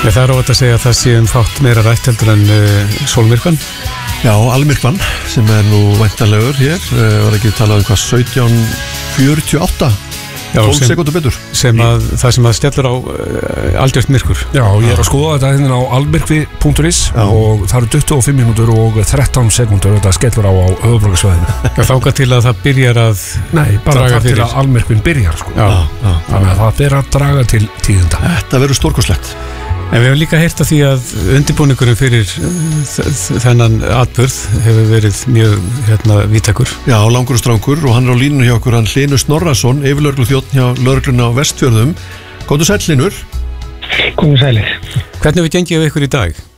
Það er óvægt að segja að það sé fátt meira rætt heldur en sólmyrkvann. Já, almyrkvann sem nú væntanlegur hér, var ekki talað hvað 17:48 12 sekúndur betur það sem að stjallur á algjört myrkur. Já, ég að skoða þetta hérna á almyrkvi.is og það eru 25 mínútur og 13 sekúndur þetta skellur á höfuðborgarsvæðinu. Þangað til að það byrjar að bara þar til að almyrkvin byrjar sko. Þannig að það byrjar að draga til tíðinda. Þetta verður stórkostlegt. En við hefum líka heyrt af því að undirbúningurinn fyrir þennan atburð hefur verið mjög víðtækur. Já, langur og strangur og hann á línunni hjá okkur, hann Hlynur Snorrason, yfirlögregluþjónn hjá lögreglunni á Vestfjörðum. Góðu sæll, Hlynur. Góðu sælir. Hvernig hefur gengið af ykkur í dag?